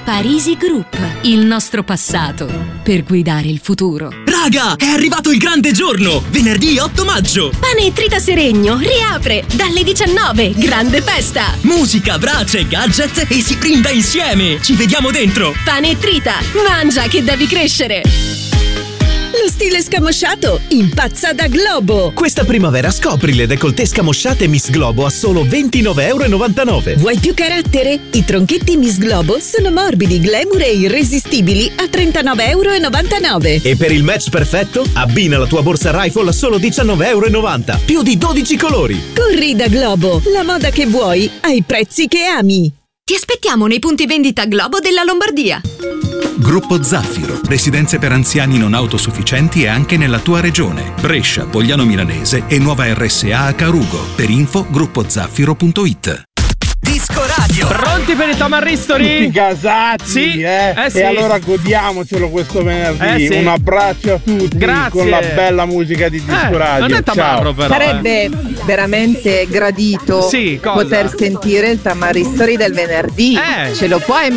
Parisi Group, il nostro passato per guidare il futuro. Raga, è arrivato il grande giorno! Venerdì 8 maggio! Pane e Trita Seregno riapre dalle 19, grande festa! Musica, brace, gadget e si brinda insieme! Ci vediamo dentro! Pane e Trita, mangia che devi crescere! Lo stile scamosciato impazza da Globo. Questa primavera scopri le décolleté scamosciate Miss Globo a solo €29,99. Vuoi più carattere? I tronchetti Miss Globo sono morbidi, glamour e irresistibili a €39,99. E per il match perfetto, abbina la tua borsa Rifle a solo €19,90. Più di 12 colori. Corri da Globo, la moda che vuoi ai prezzi che ami. Ti aspettiamo nei punti vendita Globo della Lombardia. Gruppo Zaffiro, residenze per anziani non autosufficienti e anche nella tua regione. Brescia, Pogliano Milanese e nuova RSA a Carugo. Per info gruppozaffiro.it. Disco Radio! Pronti per i Tamarristori? Tutti gasati, Sì. sì. Sì. E allora godiamocelo questo venerdì. Sì. Un abbraccio a tutti. Grazie. Con la bella musica di Disco Radio. Non è tamarro, però. Sarebbe veramente gradito Sì, cosa? poter sentire il Tamarristori del venerdì. Ce lo puoi